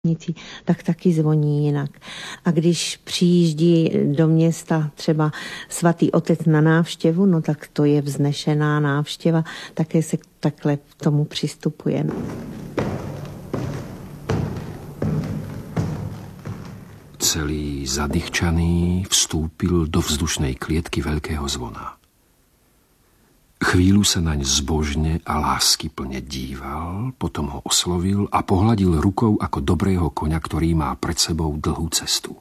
tak taky zvoní jinak. A když přijíždí do města třeba svatý otec na návštěvu, no tak to je vznešená návštěva, také se takhle k tomu přistupuje. Celý zadýchčaný vstúpil do vzdušnej klietky veľkého zvona. Chvíľu sa naň zbožne a láskyplne díval, potom ho oslovil a pohľadil rukou ako dobrého koňa, ktorý má pred sebou dlhú cestu.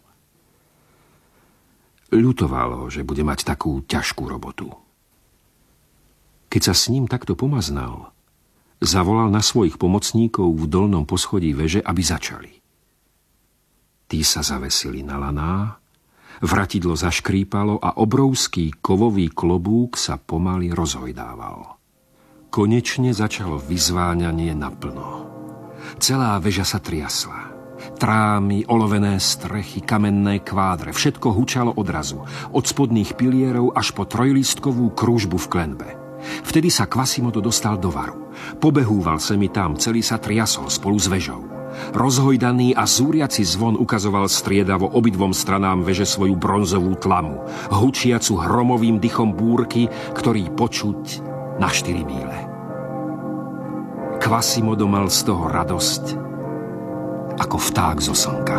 Ľutovalo, že bude mať takú ťažkú robotu. Keď sa s ním takto pomaznal, zavolal na svojich pomocníkov v dolnom poschodí veže, aby začali. Tí sa zavesili na laná, vratidlo zaškrípalo a obrovský kovový klobúk sa pomaly rozhojdával. Konečne začalo vyzváňanie naplno. Celá veža sa triasla. Trámy, olovené strechy, kamenné kvádre, všetko hučalo odrazu. Od spodných pilierov až po trojlístkovú krúžbu v klenbe. Vtedy sa Quasimodo dostal do varu. Pobehúval sem i tam, celý sa triasol spolu s vežou. Rozhojdaný a zúriaci zvon ukazoval striedavo obidvom stranám veže svoju bronzovú tlamu, hučiacu hromovým dychom búrky, ktorý počuť na 4 míle. Quasimodo mal z toho radosť ako vták zo slnka.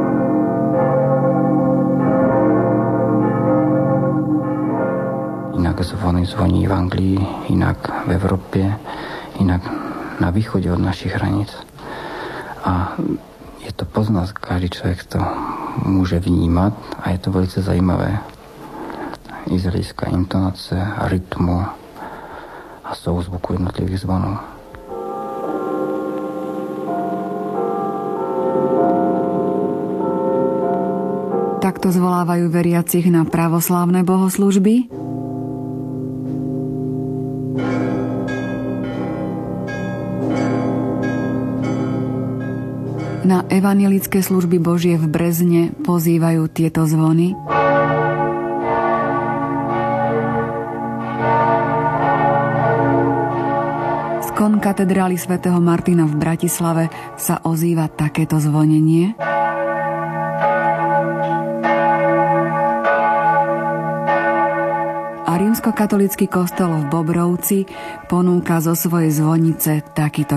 Inak zvony zvoní v Anglii, inak v Európe, inak na východe od našich hraníc. A je to poznať, každý človek to môže vnímať a je to veľmi zajímavé. I z hľadiska intonácie, rytmu a souzvuku jednotlivých zvonov. Takto zvolávajú veriacich na pravoslávne bohoslúžby? Na evanjelické služby Božie v Brezne pozývajú tieto zvony. Z konkatedrály svätého Martina v Bratislave sa ozýva takéto zvonenie. A rímskokatolícky kostol v Bobrovci ponúka zo svojej zvonice takýto